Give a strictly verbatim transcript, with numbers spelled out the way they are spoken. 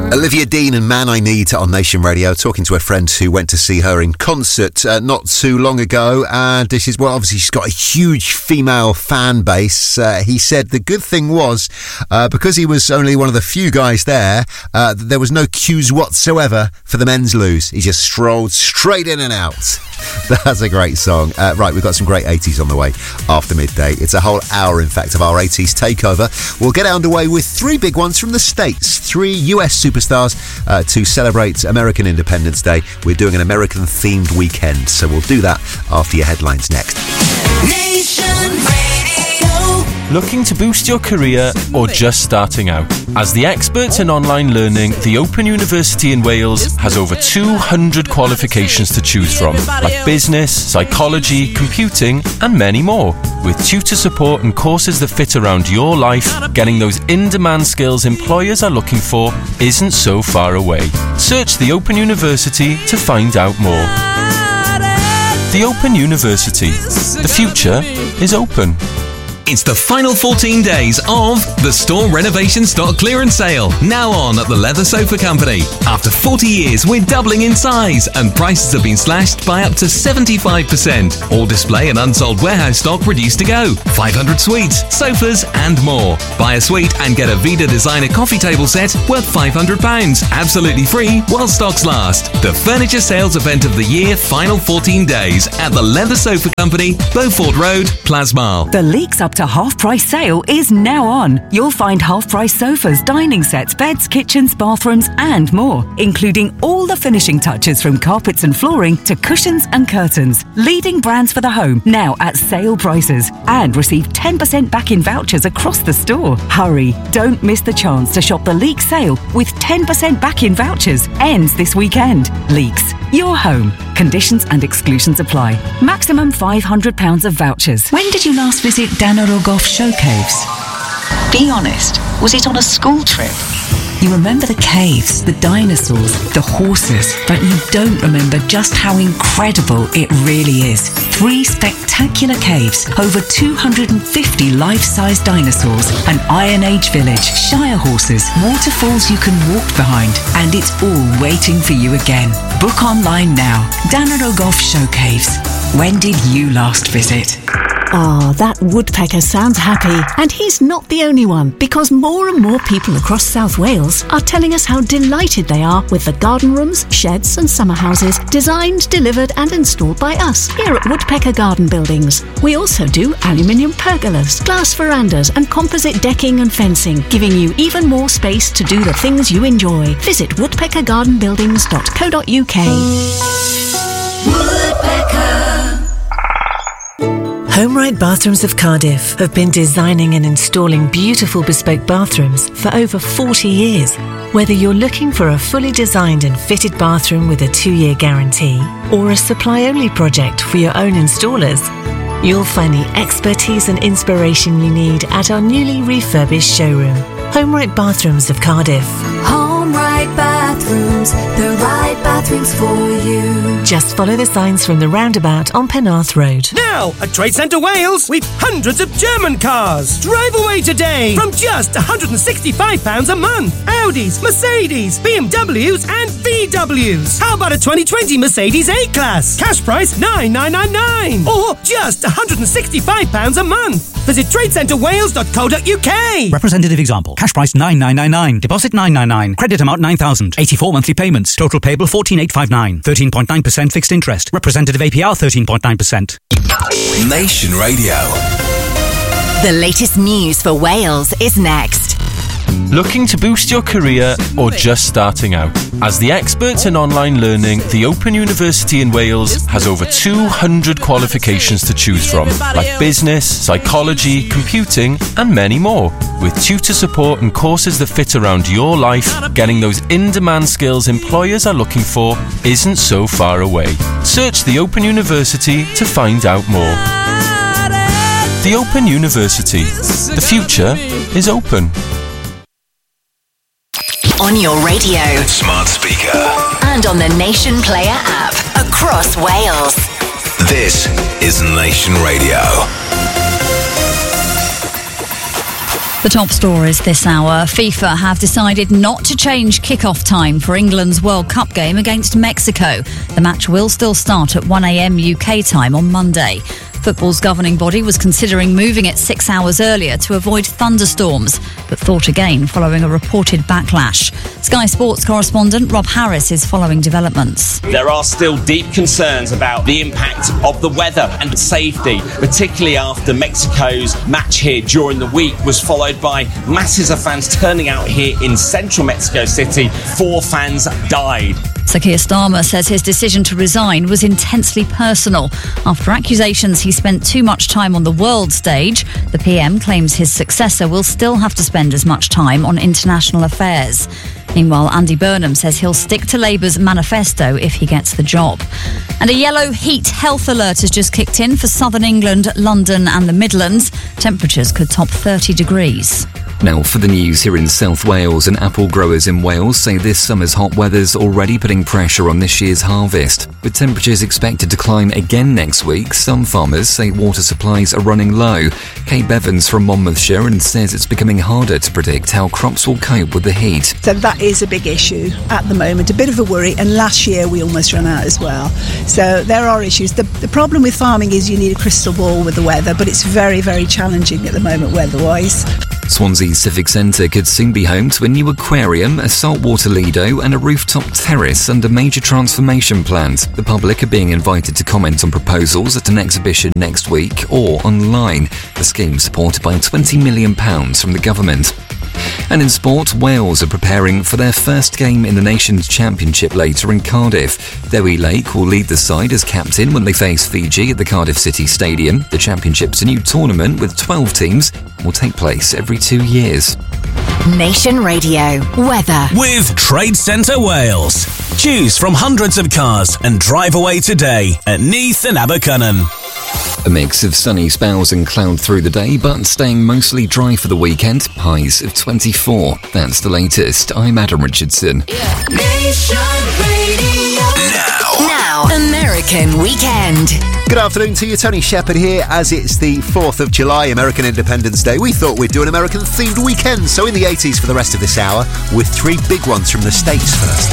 Olivia Dean and Man I Need on Nation Radio, talking to a friend who went to see her in concert uh, not too long ago, and this is, well, obviously she's got a huge female fan base. Uh, he said the good thing was, uh, because he was only one of the few guys there, uh, there was no queues whatsoever for the men's loos. He just strolled straight in and out. That's a great song. Uh, right, we've got some great eighties on the way after midday. It's a whole hour, in fact, of our eighties takeover. We'll get underway with three big ones from the States. Three U S superstars uh, to celebrate American Independence Day. We're doing an American-themed weekend, so we'll do that after your headlines next. Nation Radio. Looking to boost your career or just starting out? As the experts in online learning, the Open University in Wales has over two hundred qualifications to choose from, like business, psychology, computing, and many more. With tutor support and courses that fit around your life, getting those in-demand skills employers are looking for isn't so far away. Search the Open University to find out more. The Open University. The future is open. It's the final fourteen days of the Store Renovation Stock Clearance Sale, now on at the Leather Sofa Company. After forty years, we're doubling in size, and prices have been slashed by up to seventy-five percent. All display and unsold warehouse stock reduced to go. five hundred suites, sofas, and more. Buy a suite and get a Vida Designer coffee table set worth five hundred pounds, absolutely free while stocks last. The furniture sales event of the year, final fourteen days at the Leather Sofa Company, Beaufort Road, Plasmal. The Leaks Up to Half Price sale is now on. You'll find half price sofas, dining sets, beds, kitchens, bathrooms, and more, including all the finishing touches from carpets and flooring to cushions and curtains. Leading brands for the home now at sale prices, and receive ten percent back in vouchers across the store. Hurry, don't miss the chance to shop the Leaks sale with ten percent back in vouchers. Ends this weekend. Leaks, your home. Conditions and exclusions apply. Maximum five hundred pounds of vouchers. When did you last visit Danarogov Show Caves? Be honest, was it on a school trip? You remember the caves, the dinosaurs, the horses, but you don't remember just how incredible it really is. Three spectacular caves, over two hundred fifty life-size dinosaurs, an Iron Age village, Shire horses, waterfalls you can walk behind, and it's all waiting for you again. Book online now. Danarogov Show Caves. When did you last visit? Ah, that woodpecker sounds happy. And he's not the only one, because more and more people across South Wales are telling us how delighted they are with the garden rooms, sheds and summer houses designed, delivered and installed by us here at Woodpecker Garden Buildings. We also do aluminium pergolas, glass verandas and composite decking and fencing, giving you even more space to do the things you enjoy. Visit woodpecker garden buildings dot co dot uk. Woodpecker. HomeRight Bathrooms of Cardiff have been designing and installing beautiful bespoke bathrooms for over forty years. Whether you're looking for a fully designed and fitted bathroom with a two-year guarantee or a supply-only project for your own installers, you'll find the expertise and inspiration you need at our newly refurbished showroom. HomeRight Bathrooms of Cardiff. HomeRight Bathrooms, the right bathrooms for you. Just follow the signs from the roundabout on Penarth Road. Now, at Trade Centre Wales, we've hundreds of German cars. Drive away today from just one hundred sixty-five pounds a month. Audis, Mercedes, B M Ws and V Ws. How about a twenty twenty Mercedes A-Class? Cash price nine thousand nine hundred ninety-nine. Or just one hundred sixty-five pounds a month. Visit trade centre wales dot co dot uk. Representative example. Cash price nine thousand nine hundred ninety-nine. Deposit nine hundred ninety-nine. Credit amount nine thousand. eighty-four monthly payments. Total payable fourteen thousand eight hundred fifty-nine. thirteen point nine percent fixed interest. Representative A P R thirteen point nine percent. Nation Radio. The latest news for Wales is next. Looking to boost your career or just starting out? As the experts in online learning, the Open University in Wales has over two hundred qualifications to choose from, like business, psychology, computing, and many more. With tutor support and courses that fit around your life, getting those in-demand skills employers are looking for isn't so far away. Search the Open University to find out more. The Open University. The future is open. On your radio, Smart speaker, and on the Nation Player app across Wales. This is Nation Radio. The top stories this hour. FIFA have decided not to change kick-off time for England's World Cup game against Mexico. The match will still start at one a.m. U K time on Monday. Football's governing body was considering moving it six hours earlier to avoid thunderstorms, but thought again following a reported backlash. Sky Sports correspondent Rob Harris is following developments. There are still deep concerns about the impact of the weather and safety, particularly after Mexico's match here during the week was followed by masses of fans turning out here in central Mexico City. Four fans died. Sir Keir Starmer says his decision to resign was intensely personal. After accusations he spent too much time on the world stage, the P M claims his successor will still have to spend as much time on international affairs. Meanwhile, Andy Burnham says he'll stick to Labour's manifesto if he gets the job. And a yellow heat health alert has just kicked in for southern England, London and the Midlands. Temperatures could top thirty degrees. Now for the news here in South Wales, and apple growers in Wales say this summer's hot weather's already putting pressure on this year's harvest. With temperatures expected to climb again next week, some farmers say water supplies are running low. Kate Bevans from Monmouthshire and says it's becoming harder to predict how crops will cope with the heat. So that is a big issue at the moment, a bit of a worry, and last year we almost ran out as well. So there are issues. The, the problem with farming is you need a crystal ball with the weather, but it's very, very challenging at the moment weather-wise. Swansea Civic Centre could soon be home to a new aquarium, a saltwater lido and a rooftop terrace under major transformation plans. The public are being invited to comment on proposals at an exhibition next week or online. The scheme supported by twenty million pounds from the government. And in sport, Wales are preparing for their first game in the Nations Championship later in Cardiff. Dewi Lake will lead the side as captain when they face Fiji at the Cardiff City Stadium. The Championship's a new tournament with twelve teams and will take place every two years. Nation Radio weather with Trade Centre Wales. Choose from hundreds of cars and drive away today at Neath and Abercynon. A mix of sunny spells and cloud through the day, but staying mostly dry for the weekend. Highs of twenty-four. That's the latest. I'm Adam Richardson. Nation Radio. now. Now, American Weekend. Good afternoon to you, Tony Shepherd here. As it's the fourth of July, American Independence Day, we thought we'd do an American-themed weekend. So in the eighties for the rest of this hour, with three big ones from the States first.